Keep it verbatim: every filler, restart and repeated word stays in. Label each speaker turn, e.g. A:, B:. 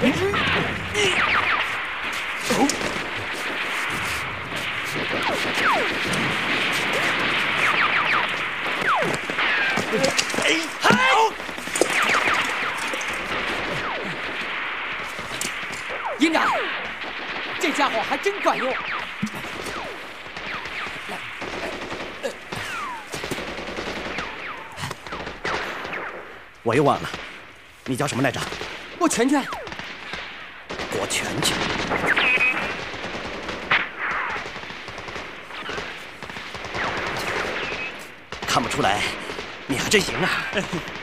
A: 营长，这家伙还真管用。
B: 我又忘了，你叫什么来着？
A: 我全全。
B: 郭全全。看不出来，你还真行啊！